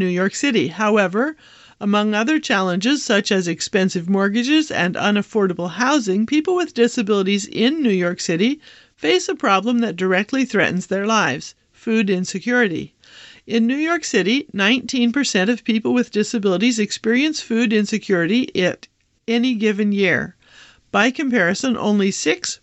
New York City. However, among other challenges such as expensive mortgages and unaffordable housing, people with disabilities in New York City face a problem that directly threatens their lives: food insecurity. In New York City, 19% of people with disabilities experience food insecurity at any given year. By comparison, only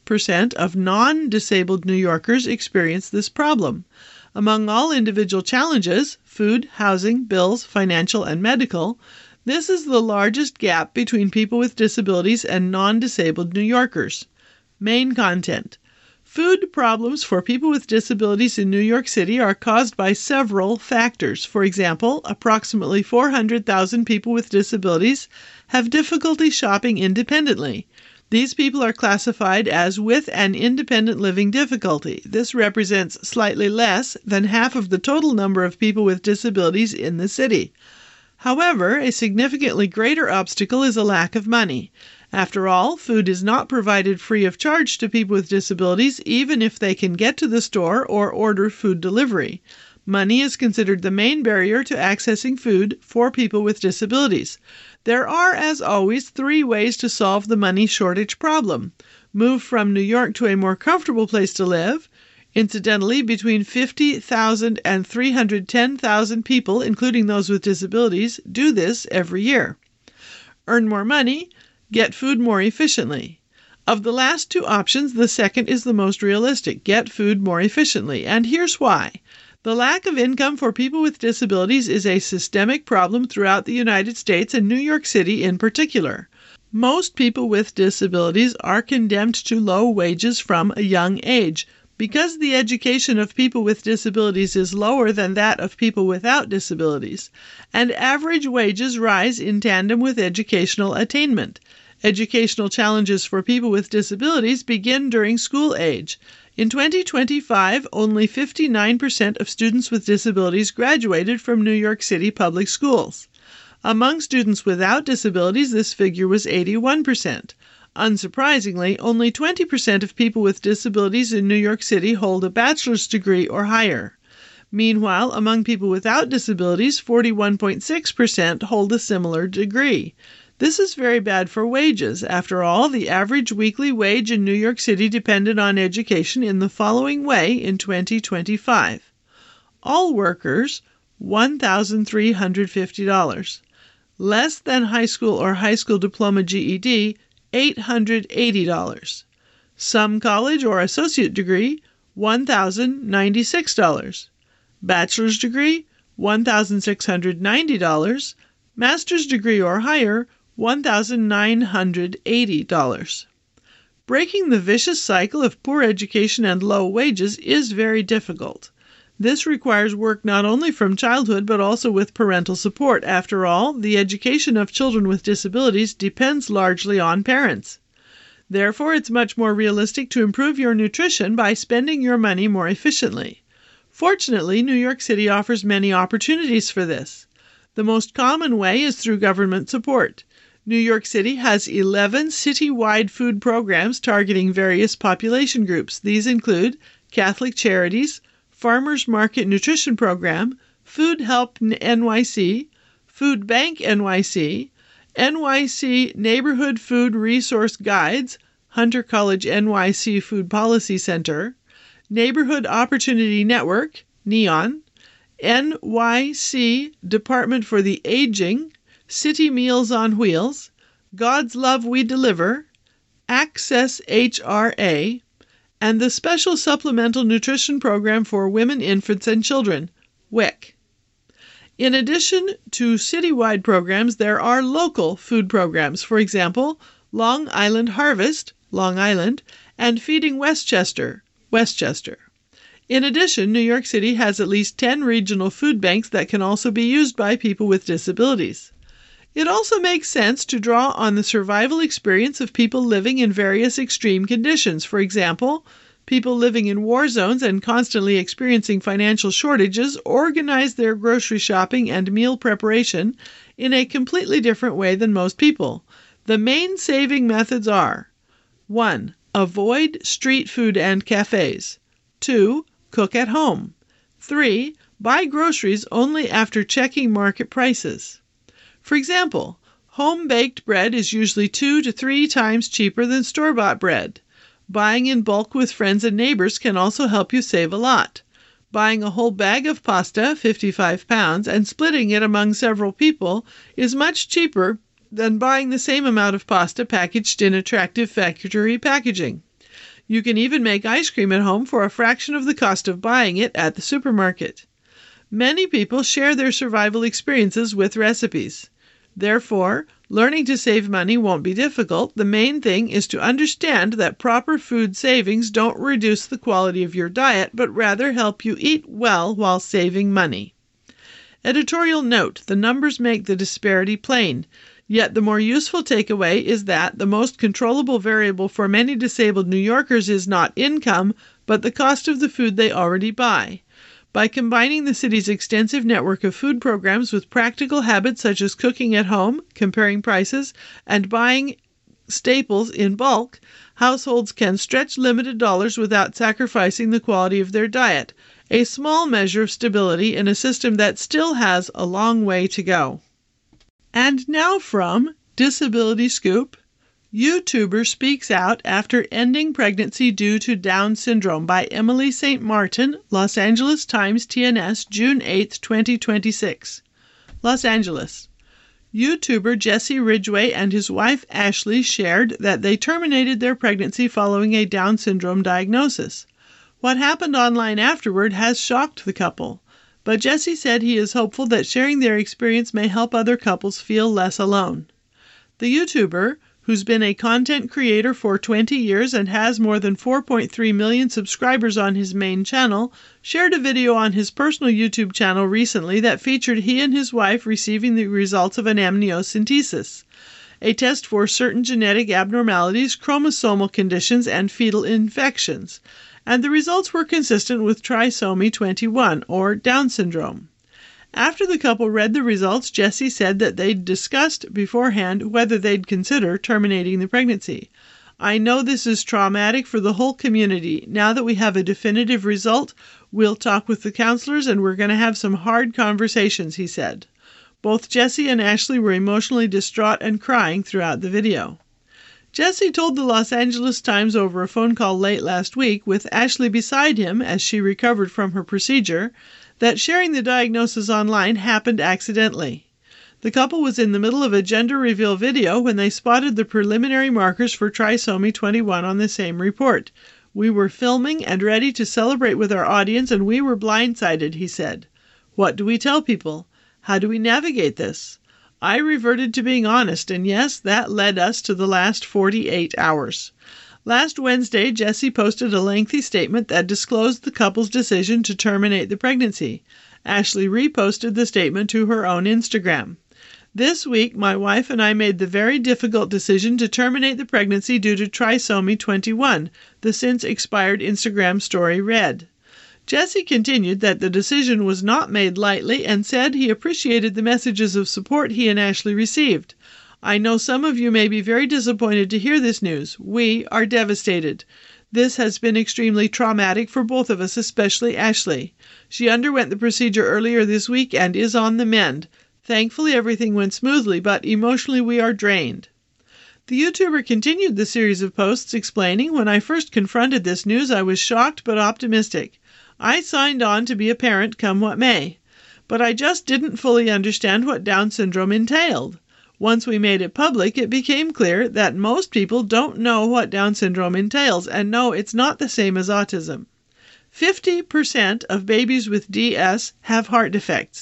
6% of non-disabled New Yorkers experience this problem. Among all individual challenges, food, housing, bills, financial, and medical, this is the largest gap between people with disabilities and non-disabled New Yorkers. Main content. Food problems for people with disabilities in New York City are caused by several factors. For example, approximately 400,000 people with disabilities have difficulty shopping independently. These people are classified as with an independent living difficulty. This represents slightly less than half of the total number of people with disabilities in the city. However, a significantly greater obstacle is a lack of money. After all, food is not provided free of charge to people with disabilities, even if they can get to the store or order food delivery. Money is considered the main barrier to accessing food for people with disabilities. There are, as always, 3 ways to solve the money shortage problem. Move from New York to a more comfortable place to live. Incidentally, between 50,000 and 310,000 people, including those with disabilities, do this every year. Earn more money. Get food more efficiently. Of the last 2 options, the second is the most realistic: get food more efficiently. And here's why. The lack of income for people with disabilities is a systemic problem throughout the United States and New York City in particular. Most people with disabilities are condemned to low wages from a young age. Because the education of people with disabilities is lower than that of people without disabilities, and average wages rise in tandem with educational attainment. Educational challenges for people with disabilities begin during school age. In 2025, only 59% of students with disabilities graduated from New York City public schools. Among students without disabilities, this figure was 81%. Unsurprisingly, only 20% of people with disabilities in New York City hold a bachelor's degree or higher. Meanwhile, among people without disabilities, 41.6% hold a similar degree. This is very bad for wages. After all, the average weekly wage in New York City depended on education in the following way in 2025. All workers, $1,350. Less than high school or high school diploma GED, $880. Some college or associate degree, $1,096. Bachelor's degree, $1,690. Master's degree or higher, $1,980. Breaking the vicious cycle of poor education and low wages is very difficult. This requires work not only from childhood but also with parental support. After all, the education of children with disabilities depends largely on parents. Therefore, it's much more realistic to improve your nutrition by spending your money more efficiently. Fortunately, New York City offers many opportunities for this. The most common way is through government support. New York City has 11 citywide food programs targeting various population groups. These include Catholic Charities, Farmers Market Nutrition Program, Food Help NYC, Food Bank NYC, NYC Neighborhood Food Resource Guides, Hunter College NYC Food Policy Center, Neighborhood Opportunity Network, NEON, NYC Department for the Aging, City Meals on Wheels, God's Love We Deliver, Access HRA, and the Special Supplemental Nutrition Program for Women, Infants, and Children, WIC. In addition to citywide programs, there are local food programs. For example, Long Island Harvest, Long Island, and Feeding Westchester, Westchester. In addition, New York City has at least 10 regional food banks that can also be used by people with disabilities. It also makes sense to draw on the survival experience of people living in various extreme conditions. For example, people living in war zones and constantly experiencing financial shortages organize their grocery shopping and meal preparation in a completely different way than most people. The main saving methods are: 1. Avoid street food and cafes. 2. Cook at home. 3. Buy groceries only after checking market prices. For example, home-baked bread is usually 2 to 3 times cheaper than store-bought bread. Buying in bulk with friends and neighbors can also help you save a lot. Buying a whole bag of pasta, 55 pounds, and splitting it among several people is much cheaper than buying the same amount of pasta packaged in attractive factory packaging. You can even make ice cream at home for a fraction of the cost of buying it at the supermarket. Many people share their survival experiences with recipes. Therefore, learning to save money won't be difficult. The main thing is to understand that proper food savings don't reduce the quality of your diet, but rather help you eat well while saving money. Editorial note: the numbers make the disparity plain. Yet the more useful takeaway is that the most controllable variable for many disabled New Yorkers is not income, but the cost of the food they already buy. By combining the city's extensive network of food programs with practical habits such as cooking at home, comparing prices, and buying staples in bulk, households can stretch limited dollars without sacrificing the quality of their diet, a small measure of stability in a system that still has a long way to go. And now from Disability Scoop, YouTuber speaks out after ending pregnancy due to Down syndrome by Emily St. Martin, Los Angeles Times TNS, June 8, 2026. Los Angeles. YouTuber Jesse Ridgway and his wife Ashley shared that they terminated their pregnancy following a Down syndrome diagnosis. What happened online afterward has shocked the couple. But Jesse said he is hopeful that sharing their experience may help other couples feel less alone. The YouTuber, who's been a content creator for 20 years and has more than 4.3 million subscribers on his main channel, shared a video on his personal YouTube channel recently that featured he and his wife receiving the results of an amniocentesis, a test for certain genetic abnormalities, chromosomal conditions, and fetal infections. And the results were consistent with trisomy 21, or Down syndrome. After the couple read the results, Jesse said that they'd discussed beforehand whether they'd consider terminating the pregnancy. "I know this is traumatic for the whole community. Now that we have a definitive result, we'll talk with the counselors and we're going to have some hard conversations," he said. Both Jesse and Ashley were emotionally distraught and crying throughout the video. Jesse told the Los Angeles Times over a phone call late last week, with Ashley beside him as she recovered from her procedure, that sharing the diagnosis online happened accidentally. The couple was in the middle of a gender reveal video when they spotted the preliminary markers for trisomy 21 on the same report. "We were filming and ready to celebrate with our audience and we were blindsided," he said. "What do we tell people? How do we navigate this?" I reverted to being honest, and yes, that led us to the last 48 hours. Last Wednesday, Jesse posted a lengthy statement that disclosed the couple's decision to terminate the pregnancy. Ashley reposted the statement to her own Instagram. "This week, my wife and I made the very difficult decision to terminate the pregnancy due to trisomy 21, the since-expired Instagram story read. Jesse continued that the decision was not made lightly and said he appreciated the messages of support he and Ashley received. "I know some of you may be very disappointed to hear this news. We are devastated. This has been extremely traumatic for both of us, especially Ashley. She underwent the procedure earlier this week and is on the mend. Thankfully, everything went smoothly, but emotionally we are drained." The YouTuber continued the series of posts explaining, "When I first confronted this news, I was shocked but optimistic. I signed on to be a parent come what may. But I just didn't fully understand what Down syndrome entailed. Once we made it public, it became clear that most people don't know what Down syndrome entails, and no, it's not the same as autism. 50% of babies with DS have heart defects.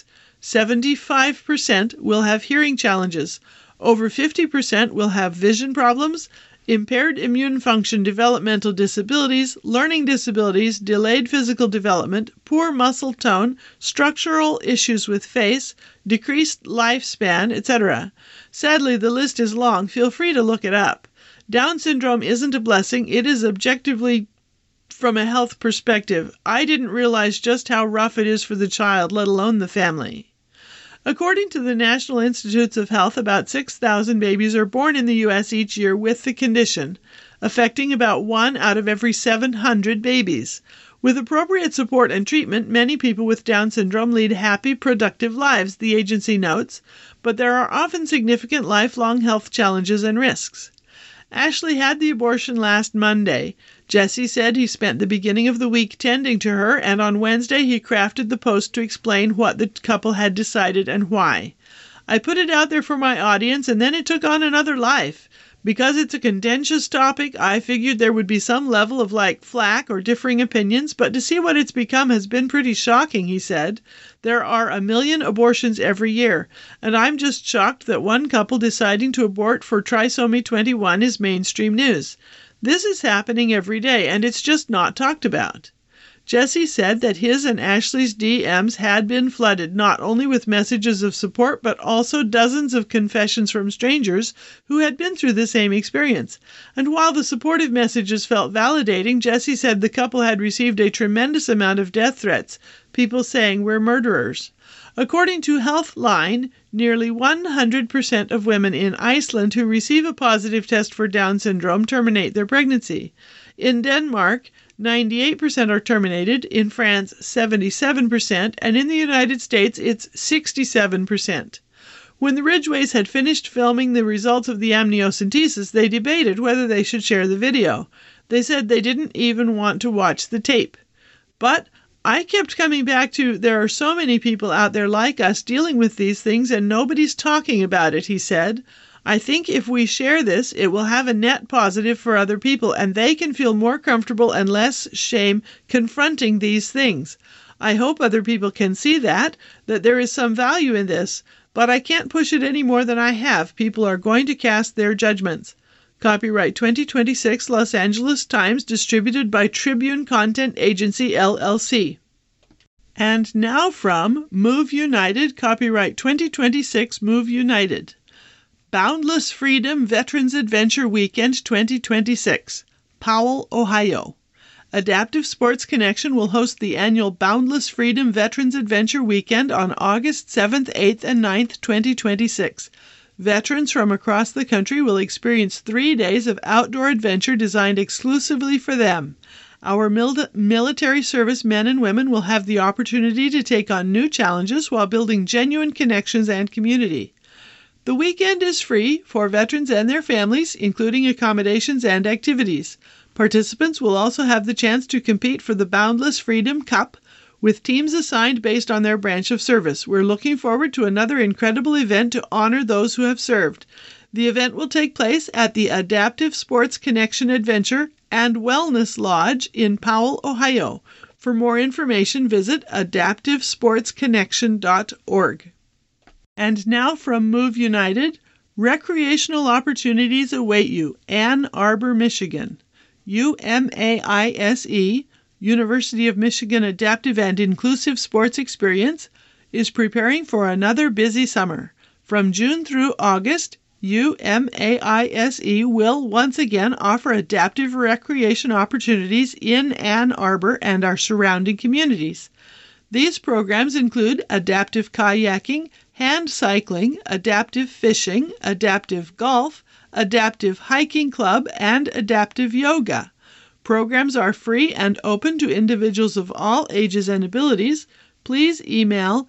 75% will have hearing challenges. Over 50% will have vision problems, impaired immune function, developmental disabilities, learning disabilities, delayed physical development, poor muscle tone, structural issues with face, decreased lifespan, etc. Sadly, the list is long. Feel free to look it up. Down syndrome isn't a blessing. It is objectively from a health perspective. I didn't realize just how rough it is for the child, let alone the family." According to the National Institutes of Health, about 6,000 babies are born in the U.S. each year with the condition, affecting about 1 out of every 700 babies. With appropriate support and treatment, many people with Down syndrome lead happy, productive lives, the agency notes, but there are often significant lifelong health challenges and risks. Ashley had the abortion last Monday. Jesse said he spent the beginning of the week tending to her, and on Wednesday he crafted the post to explain what the couple had decided and why. I put it out there for my audience, and then it took on another life. Because it's a contentious topic, I figured there would be some level of flack or differing opinions, but to see what it's become has been pretty shocking, he said. There are 1 million abortions every year, and I'm just shocked that one couple deciding to abort for trisomy 21 is mainstream news. This is happening every day, and it's just not talked about. Jesse said that his and Ashley's DMs had been flooded not only with messages of support, but also dozens of confessions from strangers who had been through the same experience. And while the supportive messages felt validating, Jesse said the couple had received a tremendous amount of death threats, people saying we're murderers. According to Healthline, nearly 100% of women in Iceland who receive a positive test for Down syndrome terminate their pregnancy. In Denmark, 98% are terminated, in France 77%, and in the United States it's 67%. When the Ridgeways had finished filming the results of the amniocentesis, they debated whether they should share the video. They said they didn't even want to watch the tape. But I kept coming back to, there are so many people out there like us dealing with these things and nobody's talking about it, he said. I think if we share this, it will have a net positive for other people, and they can feel more comfortable and less shame confronting these things. I hope other people can see that there is some value in this, but I can't push it any more than I have. People are going to cast their judgments. Copyright 2026 Los Angeles Times, distributed by Tribune Content Agency, LLC. And now from Move United, copyright 2026 Move United. Boundless Freedom Veterans Adventure Weekend 2026, Powell, Ohio. Adaptive Sports Connection will host the annual Boundless Freedom Veterans Adventure Weekend on August 7th, 8th, and 9th, 2026. Veterans from across the country will experience 3 days of outdoor adventure designed exclusively for them. Our military service men and women will have the opportunity to take on new challenges while building genuine connections and community. The weekend is free for veterans and their families, including accommodations and activities. Participants will also have the chance to compete for the Boundless Freedom Cup, with teams assigned based on their branch of service. We're looking forward to another incredible event to honor those who have served. The event will take place at the Adaptive Sports Connection Adventure and Wellness Lodge in Powell, Ohio. For more information, visit adaptivesportsconnection.org. And now from Move United, recreational opportunities await you, Ann Arbor, Michigan. UMAISE, University of Michigan Adaptive and Inclusive Sports Experience, is preparing for another busy summer. From June through August, UMAISE will once again offer adaptive recreation opportunities in Ann Arbor and our surrounding communities. These programs include adaptive kayaking, hand cycling, adaptive fishing, adaptive golf, adaptive hiking club, and adaptive yoga. Programs are free and open to individuals of all ages and abilities. Please email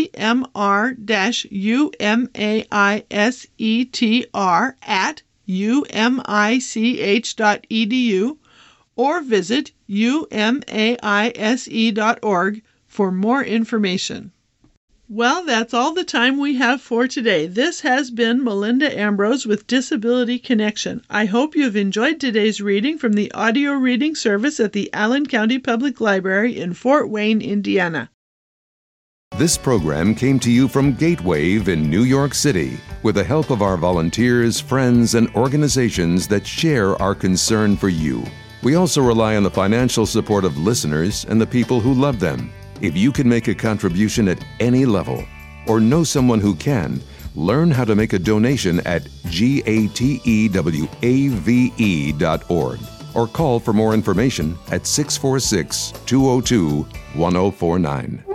pmr-umaisetr@umich.edu or visit umaise.org for more information. Well, that's all the time we have for today. This has been Melinda Ambrose with Disability Connection. I hope you have enjoyed today's reading from the audio reading service at the Allen County Public Library in Fort Wayne, Indiana. This program came to you from Gatewave in New York City with the help of our volunteers, friends, and organizations that share our concern for you. We also rely on the financial support of listeners and the people who love them. If you can make a contribution at any level or know someone who can, learn how to make a donation at gatewave.org or call for more information at 646-202-1049.